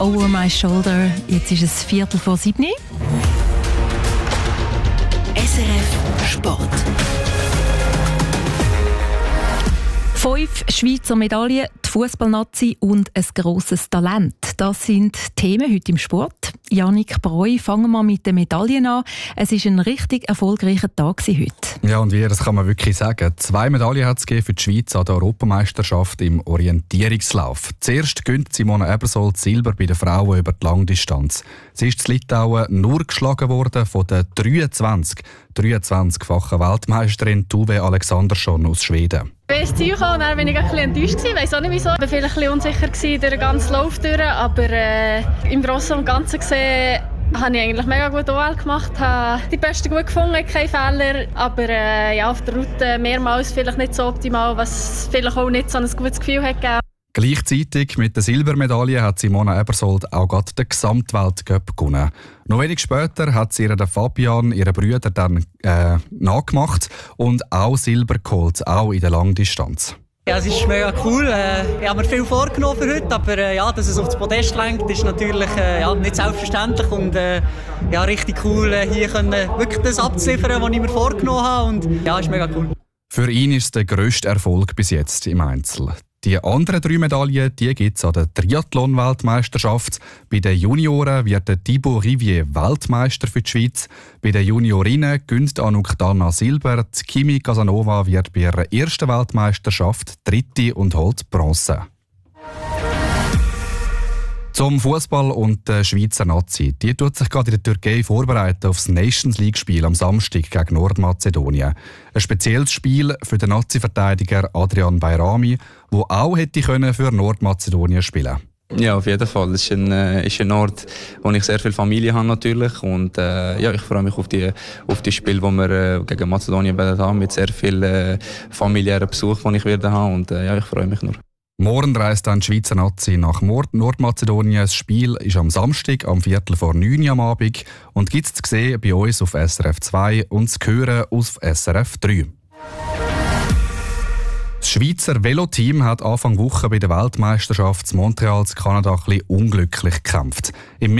Over My Shoulder. Jetzt ist es 6:45. SRF Sport. 5 Schweizer Medaillen, die Fußballnazi und ein grosses Talent. Das sind Themen heute im Sport. Yannick Breu, fangen wir mit den Medaillen an. Es war ein richtig erfolgreicher Tag heute. Ja, und wie, das kann man wirklich sagen. 2 Medaillen hat es für die Schweiz an der Europameisterschaft im Orientierungslauf. Zuerst gönnt Simona Ebersold Silber bei den Frauen über die Langdistanz. Sie ist in Litauen nur geschlagen worden von der 23-fachen Weltmeisterin Tove Alexandersson aus Schweden. Ich bin ins Ziel gekommen und dann war ich ein bisschen enttäuscht. Ich weiss auch nicht wieso. Ich war vielleicht ein bisschen unsicher durch den ganzen Lauf durch, aber im Großen und Ganzen gesehen habe ich eigentlich mega gut OL gemacht. Habe die Besten gut gefunden, keine Fehler, aber auf der Route mehrmals vielleicht nicht so optimal, was vielleicht auch nicht so ein gutes Gefühl hat gegeben. Gleichzeitig mit der Silbermedaille hat Simona Ebersold auch gerade den Gesamtweltcup gewonnen. Noch wenig später hat sie ihren Fabian, ihren Brüder, dann nachgemacht und auch Silber geholt, auch in der Langdistanz. Ja, es ist mega cool. Ich habe mir viel vorgenommen für heute, aber dass es auf das Podest lenkt, ist natürlich nicht selbstverständlich und richtig cool, hier wirklich das abzuliefern, was ich mir vorgenommen habe. Und ist mega cool. Für ihn ist es der grösste Erfolg bis jetzt im Einzel. Die anderen 3 Medaillen gibt es an der Triathlon-Weltmeisterschaft. Bei den Junioren wird der Thibaut Rivier Weltmeister für die Schweiz. Bei den Juniorinnen gönnt Anouk Dana Silber. Die Kimi Casanova wird bei ihrer ersten Weltmeisterschaft Dritte und holt Bronze. Zum Fußball und der Schweizer Nazi. Die tut sich gerade in der Türkei vorbereiten auf das Nations League-Spiel am Samstag gegen Nordmazedonien. Ein spezielles Spiel für den Nazi-Verteidiger Adrian Bayrami, der auch hätte für Nordmazedonien spielen können. Ja, auf jeden Fall. Es ist ein Ort, wo ich sehr viel Familie habe natürlich. Und ich freue mich auf die Spiele, die wir gegen Mazedonien haben, mit sehr viel familiären Besuch, den ich werde haben. Und ich freue mich nur. Morgen reist dann die Schweizer Nazi nach Nordmazedonien. Das Spiel ist am Samstag, am 8:45 am Abend. Und gibt es zu sehen bei uns auf SRF 2 und zu hören auf SRF 3. Das Schweizer Veloteam hat Anfang Woche bei der Weltmeisterschaft in Montreal, Kanada, ein bisschen unglücklich gekämpft. Im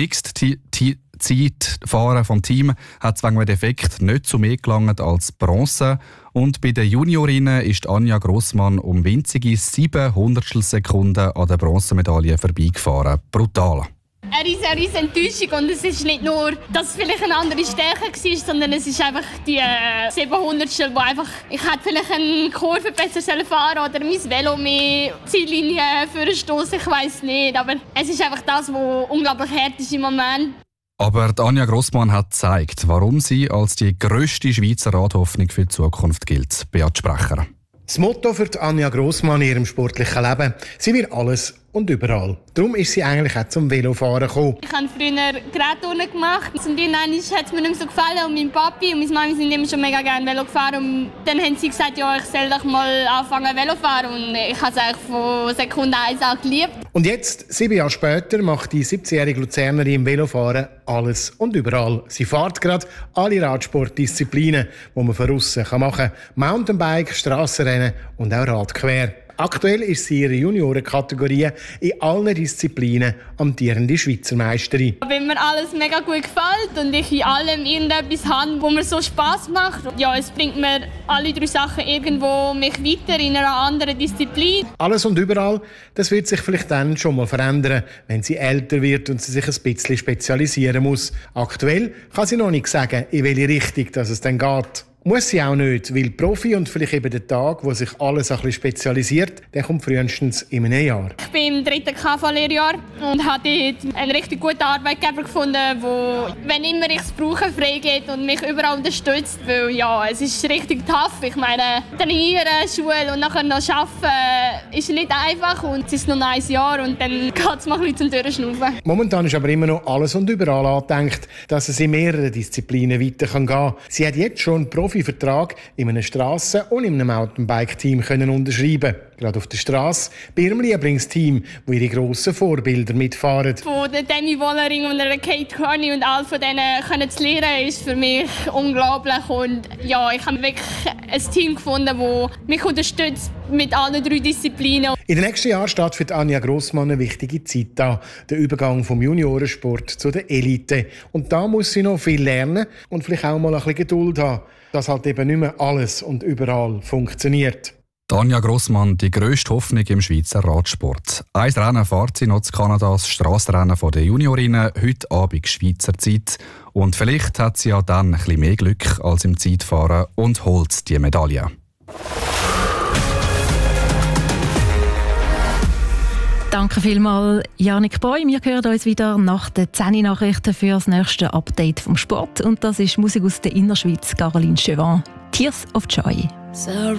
Mixed-Zeitfahren vom Team hat es wegen einem Defekt nicht zu mehr gelangt als Bronze. Und bei den Juniorinnen ist Anja Grossmann um winzige 7 Hundertstelsekunden an der Bronzemedaille vorbeigefahren. Brutal. Eine riesen Enttäuschung und es ist nicht nur, dass es vielleicht eine andere Stärke war, sondern es ist einfach die 700stel, wo einfach, ich hätte vielleicht eine Kurve besser fahren oder mein Velo mehr Ziellinie für einen Stoss, ich weiss nicht, aber es ist einfach das, was unglaublich hart ist im Moment. Aber Anja Grossmann hat gezeigt, warum sie als die grösste Schweizer Radhoffnung für die Zukunft gilt. Beat Sprecher. Das Motto für Anja Grossmann in ihrem sportlichen Leben: sie will alles und überall. Darum ist sie eigentlich auch zum Velofahren gekommen. Ich habe früher Gerättouren gemacht und dann hat es mir nicht mehr so gefallen und mein Papi und meine Mami sind immer schon mega gerne Velo gefahren und dann haben sie gesagt, ja, ich soll doch mal anfangen Velo fahren und ich habe es eigentlich von Sekunde 1 an geliebt. Und jetzt, 7 Jahre später, macht die 17-jährige Luzernerin im Velofahren alles und überall. Sie fährt gerade alle Radsportdisziplinen, die man von aussen machen kann. Mountainbike, Strassenrennen und auch Radquer. Aktuell ist sie in ihrer Juniorenkategorie in allen Disziplinen amtierende Schweizer Meisterin. Wenn mir alles mega gut gefällt und ich in allem irgendetwas habe, wo mir so Spass macht, ja, es bringt mir alle 3 Sachen irgendwo mich weiter in einer anderen Disziplin. Alles und überall, das wird sich vielleicht dann schon mal verändern, wenn sie älter wird und sie sich ein bisschen spezialisieren muss. Aktuell kann sie noch nicht sagen, in welche Richtung es dann geht. Muss sie auch nicht, weil Profi und vielleicht eben der Tag, wo sich alles ein bisschen spezialisiert, der kommt frühestens in einem Jahr. Ich bin im 3. KV-Lehrjahr und habe dort einen richtig guten Arbeitgeber gefunden, der, wenn immer ich es brauche, freigeht und mich überall unterstützt. Weil ja, es ist richtig tough. Ich meine, trainieren, Schule und nachher noch arbeiten ist nicht einfach und es ist noch ein Jahr und dann geht es mal ein bisschen zum Durchschnaufen. Momentan ist aber immer noch alles und überall angedenkt, dass es in mehreren Disziplinen weiter gehen kann. Sie hat jetzt schon einen Profivertrag in einem Strassen- und in einem Mountainbike-Team unterschreiben. gerade auf der Straße, bei ihrem Lieblingsteam, wo ihre grossen Vorbilder mitfahren. Von der Demi Wollering und der Kate Carney und all von denen können zu lernen, ist für mich unglaublich. Und ja, ich habe wirklich ein Team gefunden, das mich unterstützt mit allen 3 Disziplinen. In den nächsten Jahren steht für Anja Grossmann eine wichtige Zeit an. Der Übergang vom Juniorensport zu der Elite. Und da muss sie noch viel lernen und vielleicht auch mal ein bisschen Geduld haben, dass halt eben nicht mehr alles und überall funktioniert. Anja Grossmann, die grösste Hoffnung im Schweizer Radsport. Ein Rennen fährt sie noch zu Kanada, das Strassenrennen der Juniorinnen, heute Abend Schweizer Zeit. Und vielleicht hat sie ja dann ein bisschen mehr Glück als im Zeitfahren und holt die Medaille. Danke vielmals, Yannick Breu. Wir hören uns wieder nach den 10-Nachrichten für das nächste Update vom Sport. Und das ist Musik aus der Innerschweiz, Caroline Chevant. Tears of Joy.